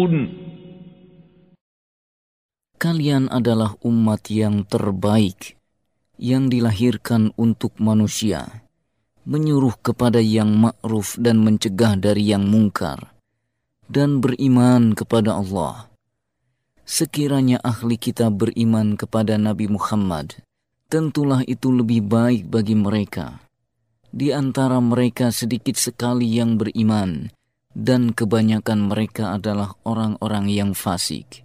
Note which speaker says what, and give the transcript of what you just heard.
Speaker 1: Kalian adalah umat yang terbaik, yang dilahirkan untuk manusia, menyuruh kepada yang ma'ruf dan mencegah dari yang mungkar, dan beriman kepada Allah. Sekiranya ahli kita beriman kepada Nabi Muhammad, tentulah itu lebih baik bagi mereka. Di antara mereka sedikit sekali yang beriman, dan kebanyakan mereka adalah orang-orang yang fasik.